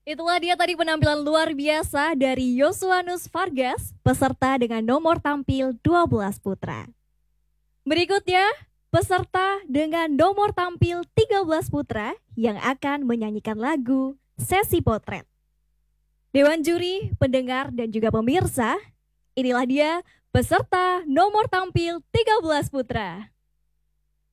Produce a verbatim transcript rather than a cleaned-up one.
Itulah dia tadi penampilan luar biasa dari Yosuanus Vargas, peserta dengan nomor tampil dua belas putra. Berikutnya, peserta dengan nomor tampil tiga belas putra yang akan menyanyikan lagu Sesi Potret. Dewan juri, pendengar, dan juga pemirsa, inilah dia peserta nomor tampil tiga belas putra.